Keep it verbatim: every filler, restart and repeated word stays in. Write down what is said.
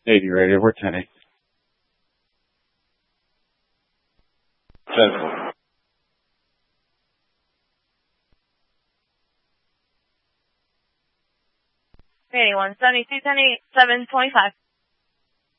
Navy radio, we're ten eight. ten four. eighty-one seventy-two, ten eight, seven twenty-five.